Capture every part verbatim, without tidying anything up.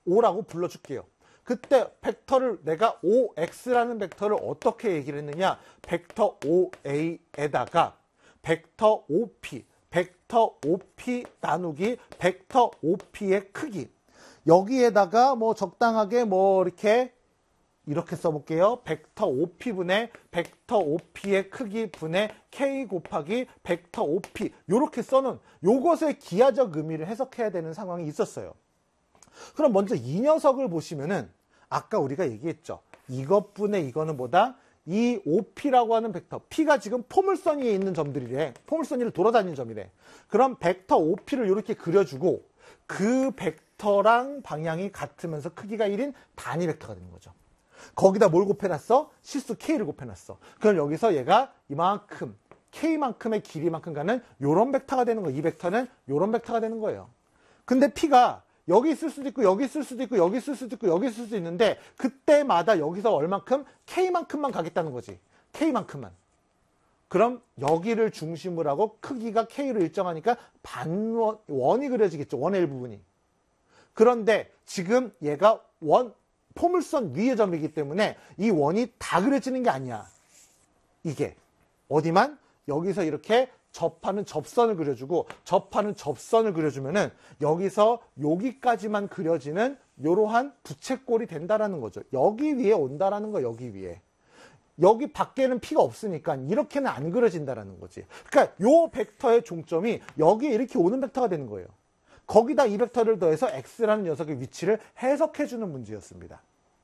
오라고 불러줄게요. 그때 벡터를 내가 오엑스라는 벡터를 어떻게 얘기를 했느냐? 벡터 오에이에다가 벡터 오피, 벡터 오피 나누기 벡터 오피의 크기. 여기에다가 뭐 적당하게 뭐 이렇게 이렇게 써볼게요. 벡터 오피분의 벡터 오피의 크기 분의 K 곱하기 벡터 오피. 요렇게 써는 요것의 기하적 의미를 해석해야 되는 상황이 있었어요. 그럼 먼저 이 녀석을 보시면은 아까 우리가 얘기했죠. 이것분의 이거는 뭐다? 이 오피라고 하는 벡터. P가 지금 포물선 위에 있는 점들이래. 포물선 위를 돌아다니는 점이래. 그럼 벡터 오피를 이렇게 그려주고 그 벡터랑 방향이 같으면서 크기가 일인 단위 벡터가 되는 거죠. 거기다 뭘 곱해놨어? 실수 K를 곱해놨어. 그럼 여기서 얘가 이만큼 K만큼의 길이만큼 가는 요런 벡터가 되는 거예요. 이 벡터는 요런 벡터가 되는 거예요. 근데 P가 여기 있을 수도 있고 여기 있을 수도 있고 여기 있을 수도 있고 여기 있을 수도 있는데 그때마다 여기서 얼만큼? K만큼만 가겠다는 거지. K만큼만. 그럼 여기를 중심으로 하고 크기가 K로 일정하니까 반원, 원이 그려지겠죠. 원의 일부분이. 그런데 지금 얘가 원, 포물선 위의 점이기 때문에 이 원이 다 그려지는 게 아니야. 이게. 어디만? 여기서 이렇게 접하는 접선을 그려주고 접하는 접선을 그려주면은 여기서 여기까지만 그려지는 이러한 부채꼴이 된다라는 거죠. 여기 위에 온다라는 거, 여기 위에. 여기 밖에는 P가 없으니까 이렇게는 안 그려진다라는 거지. 그러니까 요 벡터의 종점이 여기에 이렇게 오는 벡터가 되는 거예요. 거기다 이 벡터를 더해서 X라는 녀석의 위치를 해석해주는 문제였습니다.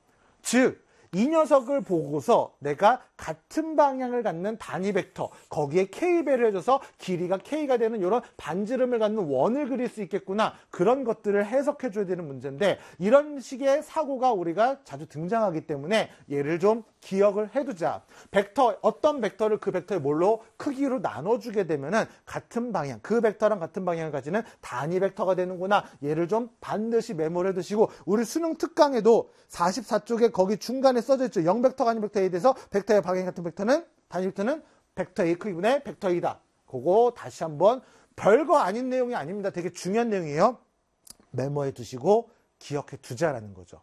즉, 이 녀석을 보고서 내가 같은 방향을 갖는 단위 벡터, 거기에 K배를 해줘서 길이가 K가 되는 이런 반지름을 갖는 원을 그릴 수 있겠구나. 그런 것들을 해석해줘야 되는 문제인데 이런 식의 사고가 우리가 자주 등장하기 때문에 얘를 좀 기억을 해두자. 벡터, 어떤 벡터를 그 벡터의 뭘로? 크기로 나눠주게 되면은 같은 방향, 그 벡터랑 같은 방향을 가지는 단위 벡터가 되는구나. 얘를 좀 반드시 메모를 해두시고 우리 수능 특강에도 사십사 쪽에 거기 중간에 써져 있죠. 영 벡터가 아닌 벡터 A에 대해서 벡터의 방향이 같은 벡터는, 단위 벡터는 벡터 A 크기분의 벡터 A다. 그거 다시 한번 별거 아닌 내용이 아닙니다. 되게 중요한 내용이에요. 메모해 두시고 기억해 두자라는 거죠.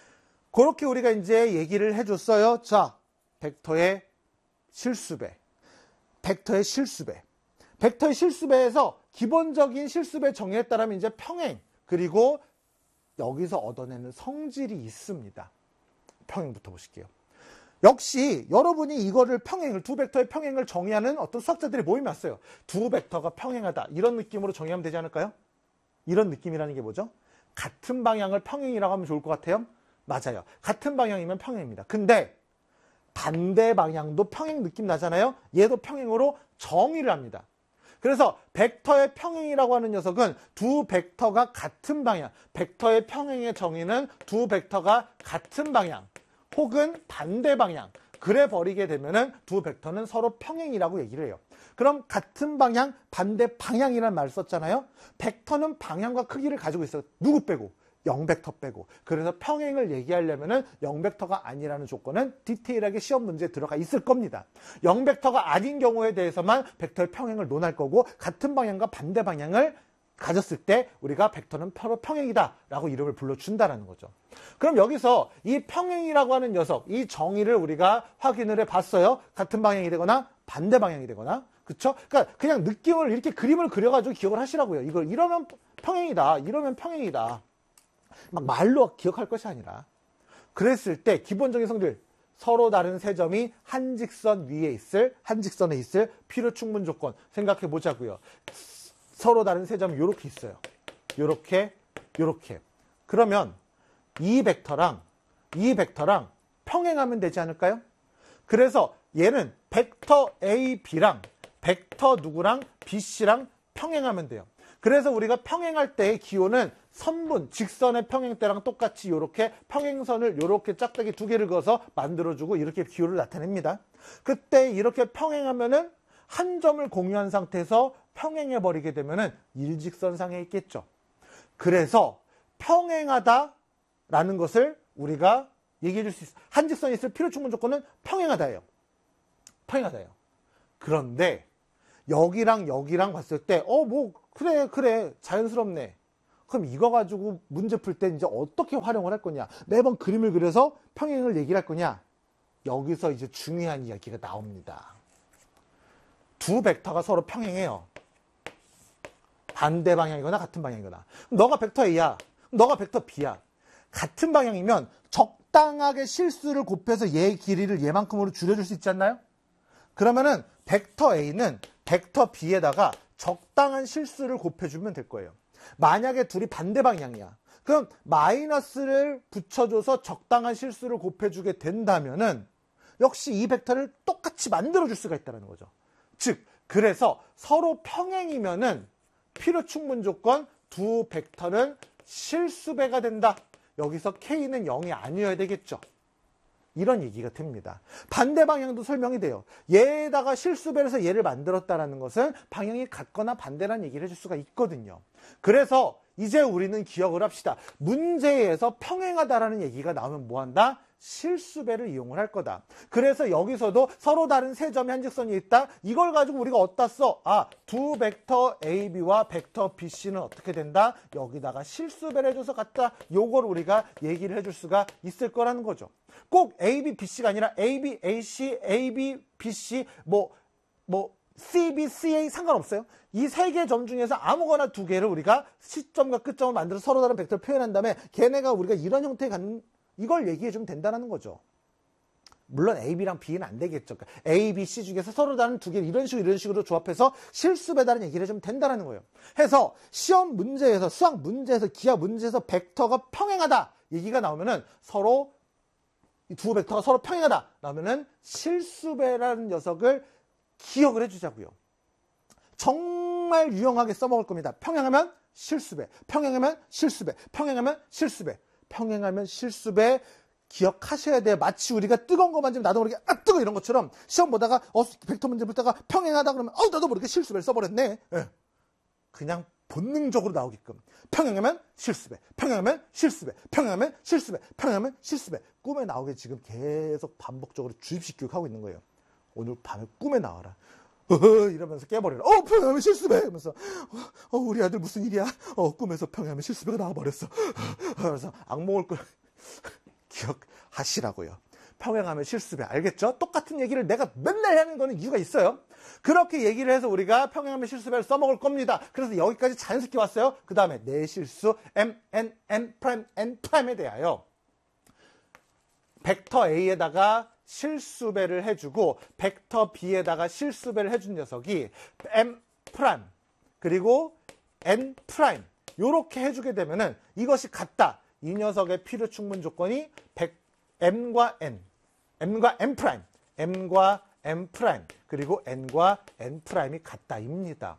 그렇게 우리가 이제 얘기를 해줬어요. 자, 벡터의 실수배. 벡터의 실수배. 벡터의 실수배에서 기본적인 실수배 정의에 따르면 이제 평행, 그리고 여기서 얻어내는 성질이 있습니다. 평행부터 보실게요. 역시 여러분이 이거를 평행을, 두 벡터의 평행을 정의하는 어떤 수학자들이 모임이 왔어요. 두 벡터가 평행하다. 이런 느낌으로 정의하면 되지 않을까요? 이런 느낌이라는 게 뭐죠? 같은 방향을 평행이라고 하면 좋을 것 같아요? 맞아요. 같은 방향이면 평행입니다. 근데 반대 방향도 평행 느낌 나잖아요? 얘도 평행으로 정의를 합니다. 그래서 벡터의 평행이라고 하는 녀석은 두 벡터가 같은 방향, 벡터의 평행의 정의는 두 벡터가 같은 방향 혹은 반대 방향, 그래 버리게 되면은 두 벡터는 서로 평행이라고 얘기를 해요. 그럼 같은 방향, 반대 방향이라는 말을 썼잖아요. 벡터는 방향과 크기를 가지고 있어요. 누구 빼고? 영 벡터 빼고. 그래서 평행을 얘기하려면은 영 벡터가 아니라는 조건은 디테일하게 시험 문제에 들어가 있을 겁니다. 영 벡터가 아닌 경우에 대해서만 벡터의 평행을 논할 거고, 같은 방향과 반대 방향을 가졌을 때 우리가 벡터는 서로 평행이다 라고 이름을 불러준다라는 거죠. 그럼 여기서 이 평행이라고 하는 녀석, 이 정의를 우리가 확인을 해 봤어요. 같은 방향이 되거나 반대 방향이 되거나. 그쵸? 그러니까 그냥 느낌을 이렇게 그림을 그려가지고 기억을 하시라고요. 이걸 이러면 평행이다, 이러면 평행이다. 막 말로 기억할 것이 아니라. 그랬을 때 기본적인 성질, 서로 다른 세 점이 한 직선 위에 있을, 한 직선에 있을 필요 충분 조건 생각해 보자고요. 서로 다른 세 점이 이렇게 있어요. 요렇게, 요렇게. 그러면 이 벡터랑 이 벡터랑 평행하면 되지 않을까요? 그래서 얘는 벡터 A, B랑 벡터 누구랑 B씨랑 평행하면 돼요. 그래서 우리가 평행할 때의 기호는 선분, 직선의 평행대랑 똑같이 이렇게 평행선을 이렇게 짝대기 두 개를 그어서 만들어주고 이렇게 기호를 나타냅니다. 그때 이렇게 평행하면은 한 점을 공유한 상태에서 평행해버리게 되면은 일직선상에 있겠죠. 그래서 평행하다라는 것을 우리가 얘기해 줄 수 있어요. 한 직선이 있을 필요 충분 조건은 평행하다예요. 평행하다예요. 그런데 여기랑 여기랑 봤을 때, 어, 뭐, 그래, 그래, 자연스럽네. 그럼 이거 가지고 문제 풀 때 이제 어떻게 활용을 할 거냐? 매번 그림을 그려서 평행을 얘기를 할 거냐? 여기서 이제 중요한 이야기가 나옵니다. 두 벡터가 서로 평행해요. 반대 방향이거나 같은 방향이거나. 너가 벡터 A야. 너가 벡터 B야. 같은 방향이면 적당하게 실수를 곱해서 얘 길이를 얘만큼으로 줄여줄 수 있지 않나요? 그러면은 벡터 A는 벡터 B에다가 적당한 실수를 곱해주면 될 거예요. 만약에 둘이 반대 방향이야. 그럼 마이너스를 붙여줘서 적당한 실수를 곱해주게 된다면은 역시 이 벡터를 똑같이 만들어줄 수가 있다는 거죠. 즉, 그래서 서로 평행이면은 필요 충분 조건 두 벡터는 실수배가 된다. 여기서 K는 영이 아니어야 되겠죠. 이런 얘기가 됩니다. 반대 방향도 설명이 돼요. 얘에다가 실수배를 해서 얘를 만들었다는 것은 방향이 같거나 반대라는 얘기를 해줄 수가 있거든요. 그래서 이제 우리는 기억을 합시다. 문제에서 평행하다라는 얘기가 나오면 뭐한다? 실수배를 이용을 할 거다. 그래서 여기서도 서로 다른 세 점의 한직선이 있다. 이걸 가지고 우리가 어디다 써? 아, 두 벡터 A, B와 벡터 B, C는 어떻게 된다? 여기다가 실수배를 해줘서 같다. 요걸 우리가 얘기를 해줄 수가 있을 거라는 거죠. 꼭 A, B, B, C가 아니라 A, B, A, C, A, B, B, C, 뭐, 뭐, C, B, C, A 상관없어요. 이 세 개 점 중에서 아무거나 두 개를 우리가 시점과 끝점을 만들어서 서로 다른 벡터를 표현한 다음에 걔네가 우리가 이런 형태의 갖는 이걸 얘기해주면 된다는 거죠. 물론 A, B랑 B는 안 되겠죠. 그러니까 A, B, C 중에서 서로 다른 두 개를 이런 식으로 이런 식으로 조합해서 실수배다는 얘기를 해주면 된다는 거예요. 해서 시험 문제에서 수학 문제에서 기하 문제에서 벡터가 평행하다 얘기가 나오면은 서로 이 두 벡터가 서로 평행하다 나오면은 실수배라는 녀석을 기억을 해주자고요. 정말 유용하게 써먹을 겁니다. 평행하면 실수배, 평행하면 실수배, 평행하면 실수배. 평행하면 실수배 기억하셔야 돼요. 마치 우리가 뜨거운 거 만지면 나도 모르게 아 뜨거 이런 것처럼 시험 보다가 어 벡터 문제 보다가 평행하다 그러면 어 나도 모르게 실수배를 써버렸네. 네. 그냥 본능적으로 나오게끔 평행하면 실수배, 평행하면 실수배, 평행하면 실수배, 평행하면 실수배. 꿈에 나오게 지금 계속 반복적으로 주입식 교육하고 있는 거예요. 오늘 밤에 꿈에 나와라. 어허 이러면서 깨버려라. 어 평행하면 실수배 하면서 어, 어 우리 아들 무슨 일이야? 어 꿈에서 평행하면 실수배가 나와버렸어. 그래서 악몽을 꿀 기억하시라고요. 평행하면 실수배 알겠죠? 똑같은 얘기를 내가 맨날 하는 거는 이유가 있어요. 그렇게 얘기를 해서 우리가 평행하면 실수배를 써먹을 겁니다. 그래서 여기까지 자연스럽게 왔어요. 그 다음에 내 실수 M, N, N 프라임, N 프라임에 대하여 벡터 A에다가 실수배를 해주고 벡터 B에다가 실수배를 해준 녀석이 M 프라임 그리고 N 프라임 요렇게 해주게 되면은 이것이 같다. 이 녀석의 필요 충분 조건이 M과 N, M과 N 프라임, M과 M 프라임 그리고 N과 N 프라임이 같다입니다.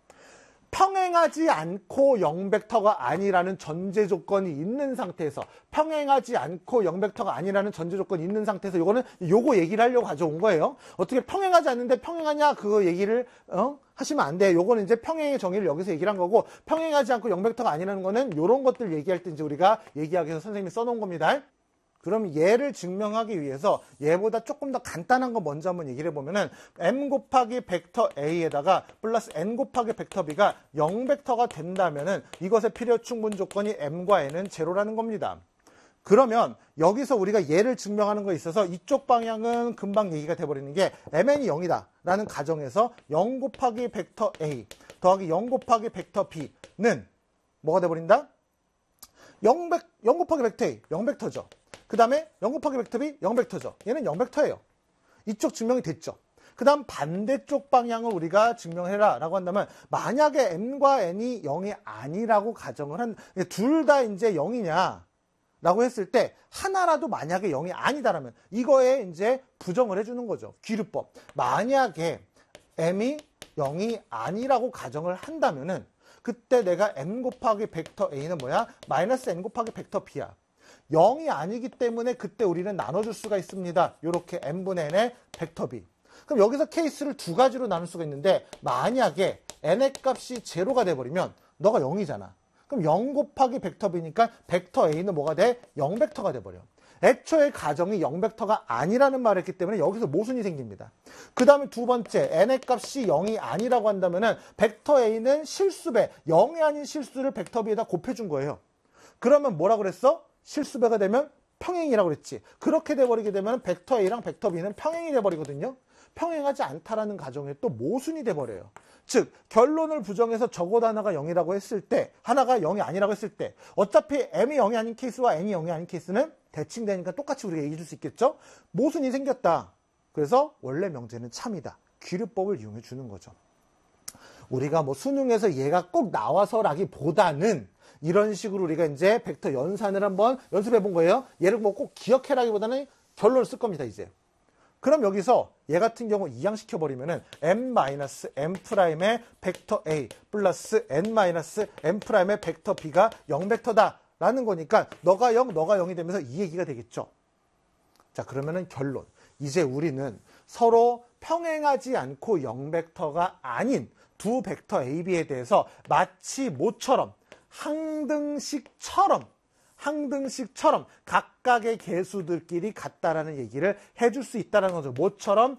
평행하지 않고 영 벡터가 아니라는 전제 조건이 있는 상태에서 평행하지 않고 영 벡터가 아니라는 전제 조건이 있는 상태에서 요거는 요거 얘기를 하려고 가져온 거예요. 어떻게 평행하지 않는데 평행하냐 그거 얘기를 어? 하시면 안 돼요. 요거는 이제 평행의 정의를 여기서 얘기를 한 거고 평행하지 않고 영 벡터가 아니라는 거는 요런 것들 얘기할 때 이제 우리가 얘기하기 위해서 선생님이 써놓은 겁니다. 그럼 얘를 증명하기 위해서 얘보다 조금 더 간단한 거 먼저 한번 얘기를 해보면은 M 곱하기 벡터 A에다가 플러스 N 곱하기 벡터 B가 영 벡터가 된다면은 이것의 필요 충분 조건이 M과 N은 제로라는 겁니다. 그러면 여기서 우리가 얘를 증명하는 거에 있어서 이쪽 방향은 금방 얘기가 돼버리는 게 엠엔이 영이다 라는 가정에서 영 곱하기 벡터 A 더하기 영 곱하기 벡터 B는 뭐가 돼버린다? 영, 영 곱하기 벡터 A, 영 벡터죠. 그 다음에 영 곱하기 벡터 B, 영 벡터죠. 얘는 영 벡터예요. 이쪽 증명이 됐죠. 그 다음 반대쪽 방향을 우리가 증명해라 라고 한다면 만약에 M과 N이 영이 아니라고 가정을 한 둘 다 이제 영이냐 라고 했을 때 하나라도 만약에 영이 아니다라면 이거에 이제 부정을 해주는 거죠. 귀류법. 만약에 M이 영이 아니라고 가정을 한다면은 그때 내가 M 곱하기 벡터 A는 뭐야? 마이너스 N 곱하기 벡터 B야. 영이 아니기 때문에 그때 우리는 나눠줄 수가 있습니다. 이렇게 N분의 N의 벡터 B. 그럼 여기서 케이스를 두 가지로 나눌 수가 있는데 만약에 N의 값이 제로가 돼버리면 너가 영이잖아. 그럼 영 곱하기 벡터 B니까 벡터 A는 뭐가 돼? 영 벡터가 돼버려. 애초에 가정이 영 벡터가 아니라는 말을 했기 때문에 여기서 모순이 생깁니다. 그 다음에 두 번째, n의 값이 영이 아니라고 한다면은 벡터 A는 실수배, 영이 아닌 실수를 벡터 B에다 곱해준 거예요. 그러면 뭐라고 그랬어? 실수배가 되면 평행이라고 그랬지. 그렇게 돼버리게 되면 벡터 A랑 벡터 B는 평행이 돼버리거든요. 평행하지 않다라는 가정에 또 모순이 돼버려요. 즉 결론을 부정해서 적어도 하나가 영이라고 했을 때, 하나가 영이 아니라고 했을 때 어차피 m이 영이 아닌 케이스와 n이 영이 아닌 케이스는 대칭되니까 똑같이 우리가 얘기해 줄 수 있겠죠. 모순이 생겼다. 그래서 원래 명제는 참이다. 귀류법을 이용해 주는 거죠. 우리가 뭐 수능에서 얘가 꼭 나와서라기보다는 이런 식으로 우리가 이제 벡터 연산을 한번 연습해 본 거예요. 얘를 뭐 꼭 기억해라기보다는 결론을 쓸 겁니다, 이제. 그럼 여기서 얘 같은 경우 이항시켜 버리면은 m-m'의 벡터 A 플러스 n-m'의 벡터 B가 영 벡터다 라는 거니까 너가 영, 너가 영이 되면서 이 얘기가 되겠죠. 자, 그러면은 결론. 이제 우리는 서로 평행하지 않고 영 벡터가 아닌 두 벡터 A, B에 대해서 마치 모처럼 항등식처럼 항등식처럼 각각의 개수들끼리 같다라는 얘기를 해줄 수 있다는 거죠. 모처럼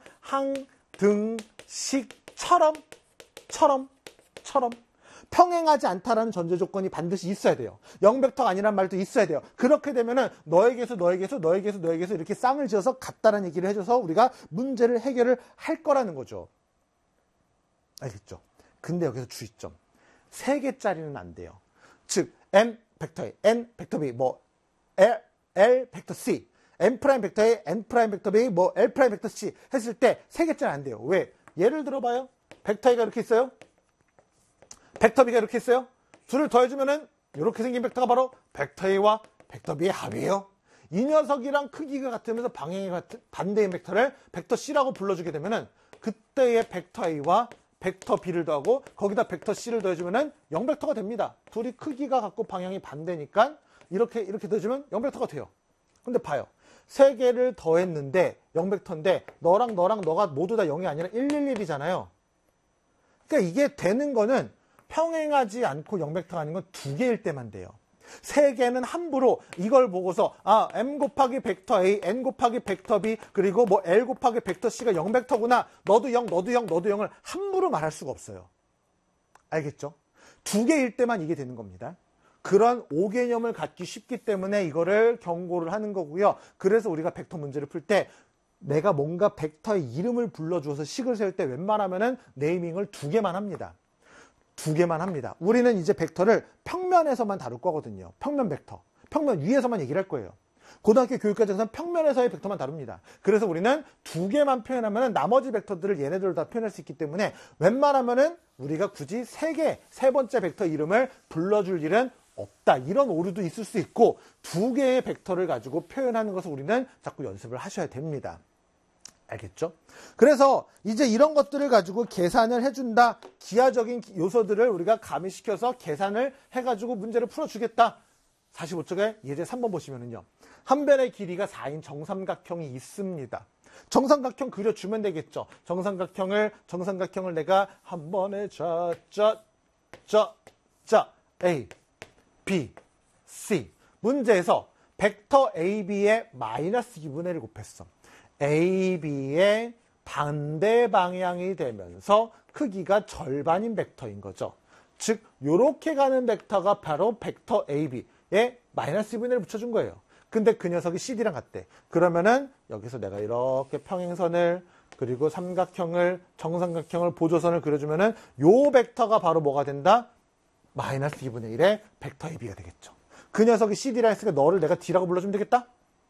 항등식처럼 처럼 처럼 평행하지 않다라는 전제 조건이 반드시 있어야 돼요. 영 벡터가 아니란 말도 있어야 돼요. 그렇게 되면은 너의 개수, 너의 개수, 너의 개수, 너의 개수 이렇게 쌍을 지어서 같다라는 얘기를 해줘서 우리가 문제를 해결을 할 거라는 거죠. 알겠죠? 근데 여기서 주의점. 세 개짜리는 안 돼요. 즉 m 벡터 A, n 벡터 B, 뭐 L, L 벡터 C, n 프라임 벡터 A, n 프라임 벡터 B, 뭐 L 프라임 벡터 C 했을 때 세 개짜리 안 돼요. 왜? 예를 들어봐요. 벡터 A가 이렇게 있어요. 벡터 B가 이렇게 있어요. 둘을 더해주면은 이렇게 생긴 벡터가 바로 벡터 A와 벡터 B의 합이에요. 이 녀석이랑 크기가 같으면서 방향이 같은 반대인 벡터를 벡터 C라고 불러주게 되면은 그때의 벡터 A와 벡터 B를 더하고 거기다 벡터 C를 더해주면은 영 벡터가 됩니다. 둘이 크기가 같고 방향이 반대니까 이렇게 이렇게 더해주면 영 벡터가 돼요. 근데 봐요. 세 개를 더했는데 영 벡터인데 너랑 너랑 너가 모두 다 영이 아니라 일일일이잖아요. 그러니까 이게 되는 거는 평행하지 않고 영 벡터가 아닌 건 두 개일 때만 돼요. 세 개는 함부로 이걸 보고서 아 m 곱하기 벡터 A, n 곱하기 벡터 B 그리고 뭐 l 곱하기 벡터 C가 영 벡터구나. 너도 영, 너도 영, 너도 영을 함부로 말할 수가 없어요. 알겠죠? 두 개일 때만 이게 되는 겁니다. 그런 오개념을 갖기 쉽기 때문에 이거를 경고를 하는 거고요. 그래서 우리가 벡터 문제를 풀 때 내가 뭔가 벡터의 이름을 불러주어서 식을 세울 때 웬만하면은 네이밍을 두 개만 합니다. 두 개만 합니다. 우리는 이제 벡터를 평면에서만 다룰 거거든요. 평면 벡터. 평면 위에서만 얘기를 할 거예요. 고등학교 교육과정에서는 평면에서의 벡터만 다룹니다. 그래서 우리는 두 개만 표현하면 나머지 벡터들을 얘네들을 다 표현할 수 있기 때문에 웬만하면은 우리가 굳이 세 개, 세 번째 벡터 이름을 불러줄 일은 없다. 이런 오류도 있을 수 있고 두 개의 벡터를 가지고 표현하는 것을 우리는 자꾸 연습을 하셔야 됩니다. 알겠죠? 그래서 이제 이런 것들을 가지고 계산을 해준다. 기하적인 요소들을 우리가 가미시켜서 계산을 해가지고 문제를 풀어주겠다. 사십오 쪽에 예제 삼 번 보시면은요. 한 변의 길이가 사인 정삼각형이 있습니다. 정삼각형 그려주면 되겠죠. 정삼각형을, 정삼각형을 내가 한 번에 자, 자, 자, 자, A, B, C. 문제에서 벡터 A, B의 마이너스 이분의 일 곱했어. A, B의 반대 방향이 되면서 크기가 절반인 벡터인 거죠. 즉, 요렇게 가는 벡터가 바로 벡터 A, B에 마이너스 이분의 일을 붙여준 거예요. 근데 그 녀석이 씨디랑 같대. 그러면은 여기서 내가 이렇게 평행선을 그리고 삼각형을 정삼각형을 보조선을 그려주면은 요 벡터가 바로 뭐가 된다? 마이너스 이분의 일의 벡터 A, B가 되겠죠. 그 녀석이 씨디라 했으니까 너를 내가 D라고 불러주면 되겠다?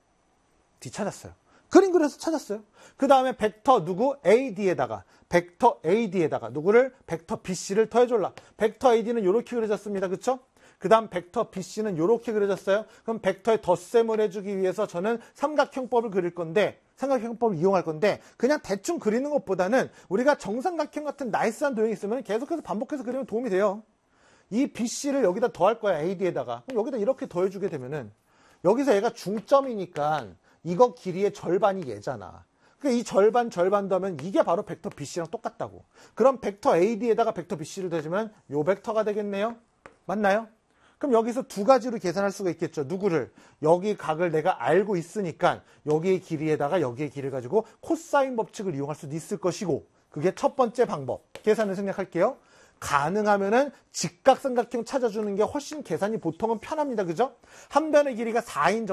D 찾았어요. 그림 그려서 찾았어요. 그 다음에 벡터 누구? 에이디에다가 벡터 에이디에다가 누구를? 벡터 비씨를 더해줄라. 벡터 에이디는 이렇게 그려졌습니다. 그쵸? 그 다음 벡터 비씨는 이렇게 그려졌어요. 그럼 벡터의 덧셈을 해주기 위해서 저는 삼각형법을 그릴 건데 삼각형법을 이용할 건데 그냥 대충 그리는 것보다는 우리가 정삼각형 같은 나이스한 도형이 있으면 계속해서 반복해서 그리면 도움이 돼요. 이 비씨를 여기다 더할 거야. 에이디에다가. 그럼 여기다 이렇게 더해주게 되면은 여기서 얘가 중점이니까 이거 길이의 절반이 얘잖아. 그러니까 이 절반 절반 더하면 이게 바로 벡터 비씨랑 똑같다고. 그럼 벡터 에이디에다가 벡터 비씨를 더해주면 요 벡터가 되겠네요. 맞나요? 그럼 여기서 두 가지로 계산할 수가 있겠죠. 누구를? 여기 각을 내가 알고 있으니까 여기의 길이에다가 여기의 길이를 가지고 코사인 법칙을 이용할 수도 있을 것이고, 그게 첫 번째 방법. 계산을 생략할게요. 가능하면은 직각삼각형 찾아주는 게 훨씬 계산이 보통은 편합니다. 그죠? 한 변의 길이가 사인